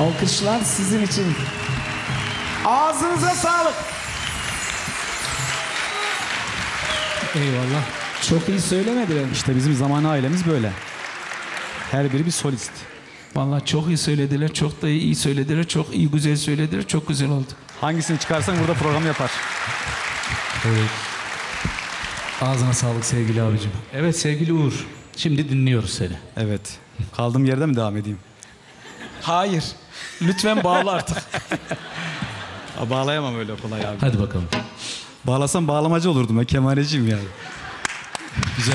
Alkışlar sizin için. Ağzınıza sağlık. Eyvallah. Çok iyi söylemediler. İşte bizim zamanı ailemiz böyle. Her biri bir solist. Vallahi çok iyi söylediler, çok da iyi söylediler, çok iyi güzel söylediler, çok güzel oldu. Hangisini çıkarsan burada program yapar. Evet. Ağzına sağlık sevgili abicim. Evet sevgili Uğur, şimdi dinliyoruz seni. Evet. Kaldığım yerde mi devam edeyim? Hayır, lütfen bağla artık. Bağlayamam öyle kolay abi. Hadi bakalım. Bağlasam bağlamacı olurdum. Ben kemareciyim yani. Güzel.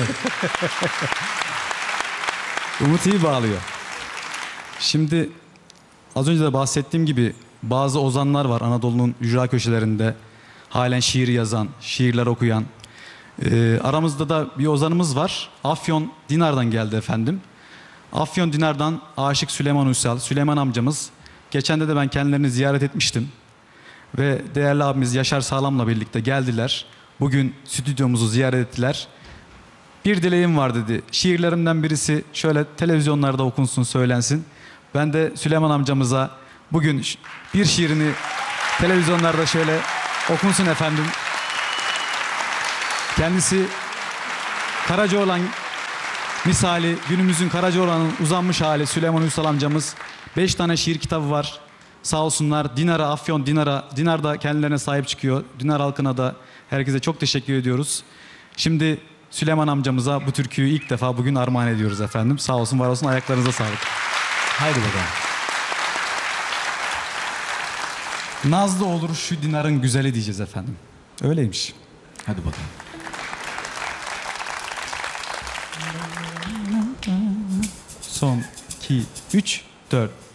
Umut iyi bağlıyor. Şimdi az önce de bahsettiğim gibi bazı ozanlar var Anadolu'nun ücra köşelerinde. Halen şiir yazan, şiirler okuyan. Aramızda da bir ozanımız var. Afyon Dinar'dan geldi efendim. Afyon Dinar'dan Aşık Süleyman Uysal, Süleyman amcamız. Geçen de ben kendilerini ziyaret etmiştim. Ve değerli abimiz Yaşar Sağlam'la birlikte geldiler. Bugün stüdyomuzu ziyaret ettiler. Bir dileğim var dedi. Şiirlerimden birisi şöyle televizyonlarda okunsun, söylensin. Ben de Süleyman amcamıza bugün bir şiirini televizyonlarda şöyle okunsun efendim. Kendisi Karacaoğlan misali, günümüzün Karacaoğlan'ın uzanmış hali Süleyman Uysal amcamız. 5 tane şiir kitabı var. Sağ olsunlar Dinar'a, Afyon Dinar'a. Dinar da kendilerine sahip çıkıyor. Dinar halkına da herkese çok teşekkür ediyoruz. Şimdi Süleyman amcamıza bu türküyü ilk defa bugün armağan ediyoruz efendim. Sağ olsun, var olsun, ayaklarınıza sağlık. Haydi bakalım. Nazlı olur şu Dinar'ın güzeli diyeceğiz efendim. Öyleymiş. Hadi bakalım. Son, 2, 3, 4.